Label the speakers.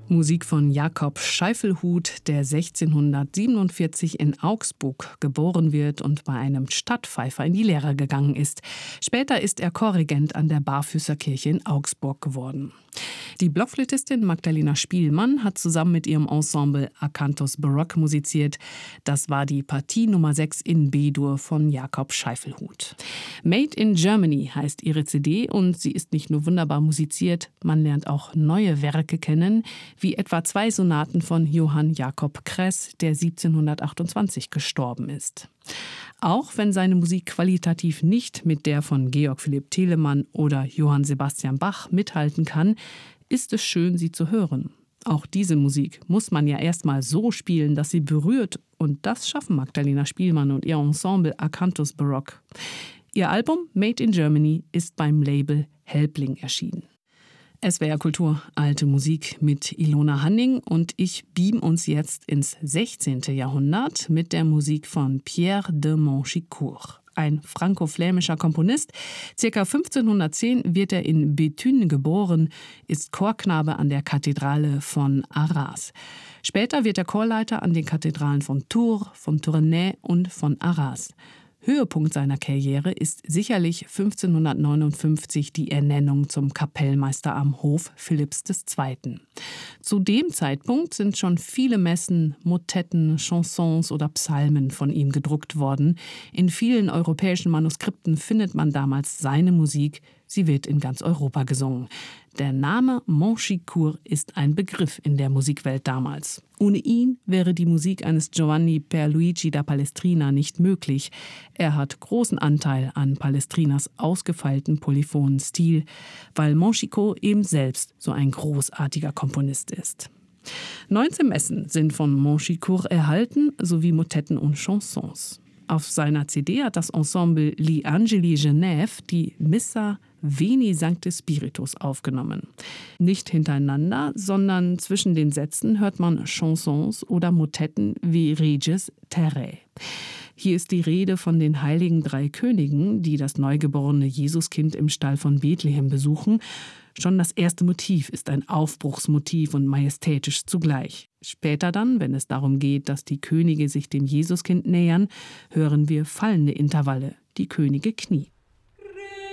Speaker 1: Musik von Jakob Scheifelhuth, der 1647 in Augsburg geboren wird und bei einem Stadtpfeifer in die Lehre gegangen ist. Später ist er Chorregent an der Barfüßerkirche in Augsburg geworden. Die Blockflötistin Magdalena Spielmann hat zusammen mit ihrem Ensemble Akantos Baroque musiziert. Das war die Partie Nummer 6 in B-Dur von Jakob Scheifelhuth. Made in Germany heißt ihre CD und sie ist nicht nur wunderbar musiziert, man lernt auch neue Werke kennen, wie etwa 2 Sonaten von Johann Jakob Kress, der 1728 gestorben ist. Auch wenn seine Musik qualitativ nicht mit der von Georg Philipp Telemann oder Johann Sebastian Bach mithalten kann, ist es schön, sie zu hören. Auch diese Musik muss man ja erstmal so spielen, dass sie berührt, und das schaffen Magdalena Spielmann und ihr Ensemble Akantos Baroque. Ihr Album Made in Germany ist beim Label Helbling erschienen. SWR Kultur, alte Musik mit Ilona Hanning, und ich beam uns jetzt ins 16. Jahrhundert mit der Musik von Pierre de Montchicourt. Ein franco-flämischer Komponist. Circa 1510 wird er in Béthune geboren, ist Chorknabe an der Kathedrale von Arras. Später wird er Chorleiter an den Kathedralen von Tours, von Tournai und von Arras. Höhepunkt seiner Karriere ist sicherlich 1559 die Ernennung zum Kapellmeister am Hof Philipps II. Zu dem Zeitpunkt sind schon viele Messen, Motetten, Chansons oder Psalmen von ihm gedruckt worden. In vielen europäischen Manuskripten findet man damals seine Musik. Sie wird in ganz Europa gesungen. Der Name Montchicourt ist ein Begriff in der Musikwelt damals. Ohne ihn wäre die Musik eines Giovanni Pierluigi da Palestrina nicht möglich. Er hat großen Anteil an Palestrinas ausgefeilten polyphonen Stil, weil Montchicourt eben selbst so ein großartiger Komponist ist. 19 Messen sind von Montchicourt erhalten, sowie Motetten und Chansons. Auf seiner CD hat das Ensemble Gli Angeli Genève die Missa Veni Sancte Spiritus aufgenommen. Nicht hintereinander, sondern zwischen den Sätzen hört man Chansons oder Motetten wie Reges Terrae. Hier ist die Rede von den heiligen 3 Königen, die das neugeborene Jesuskind im Stall von Bethlehem besuchen. Schon das erste Motiv ist ein Aufbruchsmotiv und majestätisch zugleich. Später dann, wenn es darum geht, dass die Könige sich dem Jesuskind nähern, hören wir fallende Intervalle, die Könige knien.